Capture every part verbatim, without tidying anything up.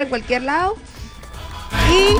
en cualquier lado. Y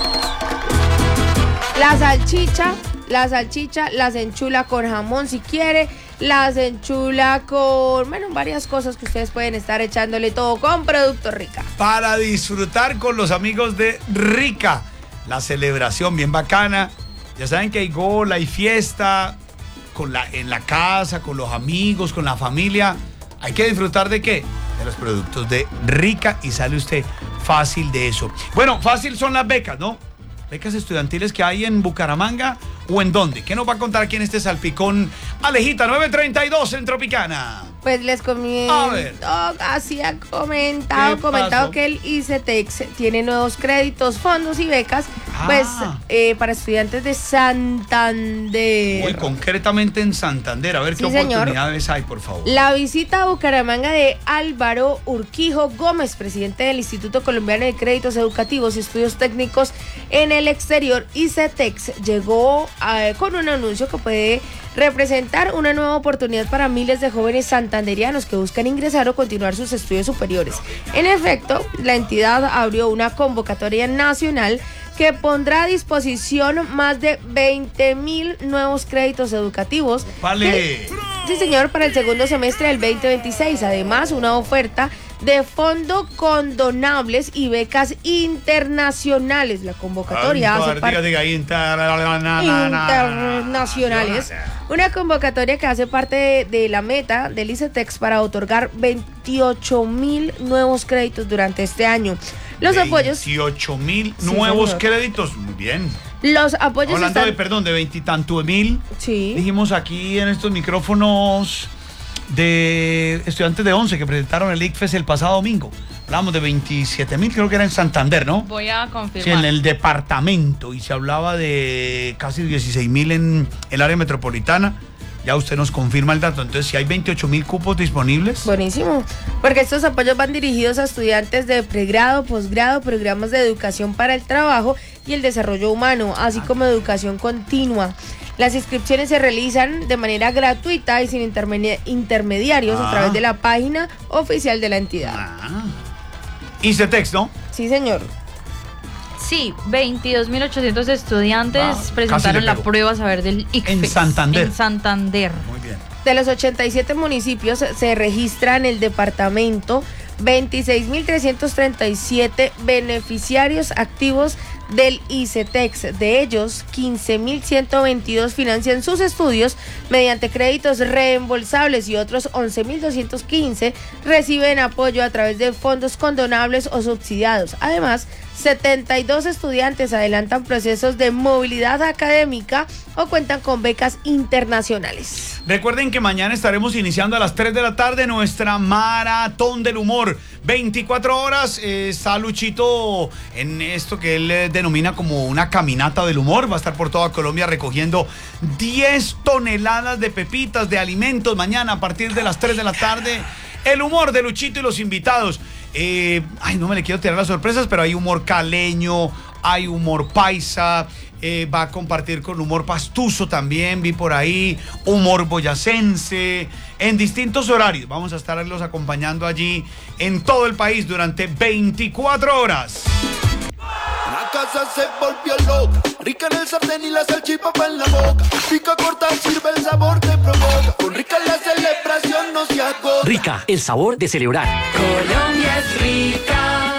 la salchicha, la salchicha las enchula con jamón si quiere, las enchula con, bueno, varias cosas que ustedes pueden estar echándole todo con Productos Rica. Para disfrutar con los amigos de Rica, la celebración bien bacana. Ya saben que hay gol, hay fiesta, con la, en la casa, con los amigos, con la familia. Hay que disfrutar ¿de qué? De los productos de Rica y sale usted fácil de eso. Bueno, fácil son las becas, ¿no? Becas estudiantiles que hay en Bucaramanga o en dónde. ¿Qué nos va a contar aquí en este salpicón? Alejita, nueve treinta y dos en Tropicana. Pues les comento, A ver. así ha comentado, ¿Qué comentado pasó? que el ICETEX tiene nuevos créditos, fondos y becas, Ah. pues eh, para estudiantes de Santander. Hoy concretamente en Santander. A ver Sí, qué señor. oportunidades hay, por favor. La visita a Bucaramanga de Álvaro Urquijo Gómez, presidente del Instituto Colombiano de Créditos Educativos y Estudios Técnicos en el Exterior, ICETEX, llegó eh, con un anuncio que puede representar una nueva oportunidad para miles de jóvenes santanderianos que buscan ingresar o continuar sus estudios superiores. En efecto, la entidad abrió una convocatoria nacional que pondrá a disposición más de veinte mil nuevos créditos educativos. Vale. Que, sí, señor, para el segundo semestre del veinte veintiséis. Además, una oferta de fondo condonables y becas internacionales. La convocatoria hace parte Diga, diga, inter- internacionales. Una convocatoria que hace parte de, de la meta del ICETEX para otorgar veintiocho mil nuevos créditos durante este año. Los apoyos. veintiocho mil Sí, nuevos señor. créditos. Muy bien. Los apoyos Hablando están. de, perdón, de veintitantos mil. Sí. Dijimos aquí en estos micrófonos de estudiantes de once que presentaron el ICFES el pasado domingo. Hablamos de veintisiete mil, creo que era en Santander, ¿no? Voy a Sí, confirmar. en el departamento. Y se hablaba de casi dieciséis mil en el área metropolitana. Ya usted nos confirma el dato. Entonces, si hay veintiocho mil cupos disponibles. Buenísimo, porque estos apoyos van dirigidos a estudiantes de pregrado, posgrado, programas de educación para el trabajo y el desarrollo humano, así como educación continua. Las inscripciones se realizan de manera gratuita y sin intermedi- intermediarios Ah. a través de la página oficial de la entidad. Ah. ICETEX, ¿no? Sí, señor. Sí, veintidós mil ochocientos estudiantes Wow, casi presentaron le la pegó. prueba a saber del ICFES. En Santander. En Santander. Muy bien. De los ochenta y siete municipios se registran en el departamento veintiséis mil trescientos treinta y siete beneficiarios activos del ICETEX. De ellos, quince mil ciento veintidós financian sus estudios mediante créditos reembolsables y otros once mil doscientos quince reciben apoyo a través de fondos condonables o subsidiados. Además, setenta y dos estudiantes adelantan procesos de movilidad académica o cuentan con becas internacionales. Recuerden que mañana estaremos iniciando a las tres de la tarde nuestra maratón del humor. veinticuatro horas, eh, está Luchito en esto que él eh, denomina como una caminata del humor. Va a estar por toda Colombia recogiendo diez toneladas de pepitas, de alimentos. Mañana a partir de las tres de la tarde, el humor de Luchito y los invitados. Eh, ay, no me le quiero tirar las sorpresas, pero hay humor caleño, hay humor paisa, eh, va a compartir con humor pastuso también, vi por ahí, humor boyacense, en distintos horarios. Vamos a estarlos acompañando allí en todo el país durante veinticuatro horas. La casa se volvió loca, rica en el sartén y la salchipapa en la boca. Pica, corta, sirve, el sabor te provoca. Con Rica la celebración no se agota. Rica, el sabor de celebrar. Colombia es rica.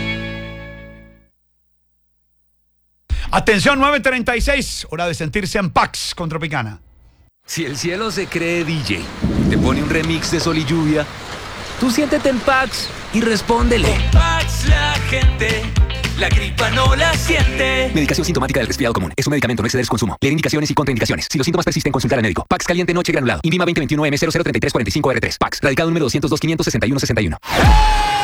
Atención, nueve treinta y seis, hora de sentirse en Pax con Tropicana. Si el cielo se cree D J, te pone un remix de Sol y Lluvia, tú siéntete en Pax y respóndele. Pax la gente, la gripa no la siente. Medicación sintomática del resfriado común. Es un medicamento, no exceder su consumo. Leer indicaciones y contraindicaciones. Si los síntomas persisten, consultar al médico. Pax caliente noche granulado. Invima veinte veintiuno M cero cero treinta y tres cuarenta y cinco R tres. Pax. Radicado número doscientos dos, quinientos sesenta y uno sesenta y uno.